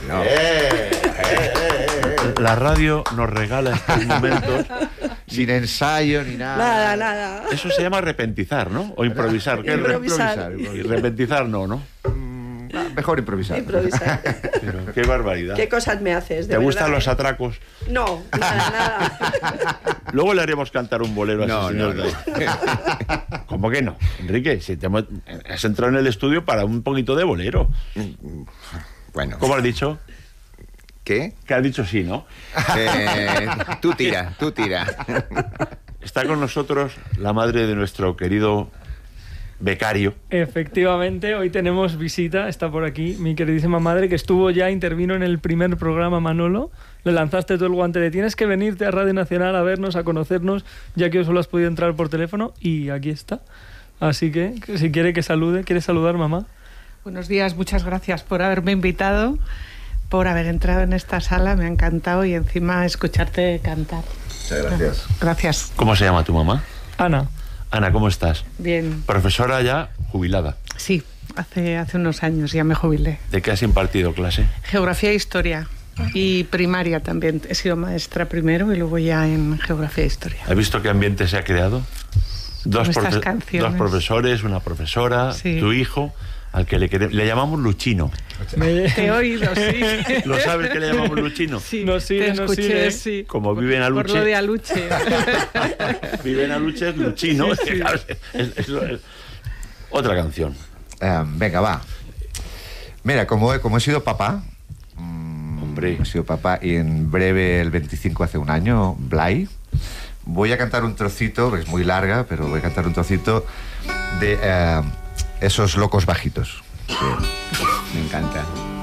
no. La radio nos regala estos momentos Sin ensayo ni nada. Nada. Eso se llama repentizar, ¿no? O improvisar. ¿Qué es Improvisar. y repentizar no? Mejor improvisar. Improvisar. Pero qué barbaridad. ¿Qué cosas me haces? ¿Te gustan los atracos? No, nada. Luego le haremos cantar un bolero a ese No, señor. no. ¿Cómo que no? Enrique, si has entrado en el estudio para un poquito de bolero. Bueno. ¿Cómo has dicho? ¿Qué? Que has dicho sí, ¿no? Tú tira. Está con nosotros la madre de nuestro querido becario. Efectivamente, hoy tenemos visita, está por aquí mi queridísima madre, que intervino en el primer programa, Manolo. Le lanzaste tú el guante de tienes que venirte a Radio Nacional a vernos, a conocernos, ya que solo has podido entrar por teléfono, y aquí está. Así que si quiere que salude, ¿quiere saludar, mamá? Buenos días, muchas gracias por haberme invitado, por haber entrado en esta sala, me ha encantado, y encima escucharte cantar. Muchas gracias. Gracias. ¿Cómo se llama tu mamá? Ana. Ana, ¿cómo estás? Bien. Profesora ya jubilada. Sí, hace unos años ya me jubilé. ¿De qué has impartido clase? Geografía e historia. Y primaria también. He sido maestra primero y luego ya en geografía e historia. ¿Has visto qué ambiente se ha creado? Dos profesores, una profesora, sí. Tu hijo, al que le llamamos Luchino. Te he oído, sí. ¿Lo sabes que le llamamos Luchino? Sí, Nos sigue, te escuché, nos sigue. sí. Como vive en Aluche. Por lo de Aluche. Vive en Aluche, es Luchino. Sí, sí. Es otra canción. Venga, va. Mira, como he sido papá, Hombre. he sido papá, y en breve, el 25 hace un año, Blay, voy a cantar un trocito, es muy larga, pero voy a cantar un trocito de Esos locos bajitos. Me encanta.